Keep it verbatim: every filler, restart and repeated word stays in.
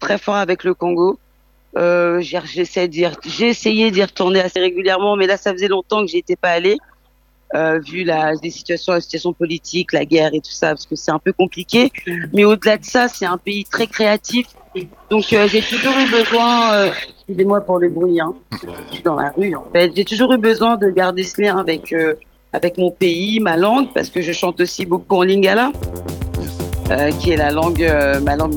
très fort avec le Congo. Euh, j'ai, j'essaie d'y re- j'ai essayé d'y retourner assez régulièrement, mais là, ça faisait longtemps que j'y étais pas allée, euh, vu la, les situations, la situation politique, la guerre et tout ça, parce que c'est un peu compliqué. Mais au-delà de ça, c'est un pays très créatif. Donc, euh, j'ai toujours eu besoin, euh, excusez-moi pour le bruit, hein, je suis dans la rue, en fait. J'ai toujours eu besoin de garder ce lien avec, euh, avec mon pays, ma langue, parce que je chante aussi beaucoup en lingala, Yes. euh, qui est la langue, euh, ma langue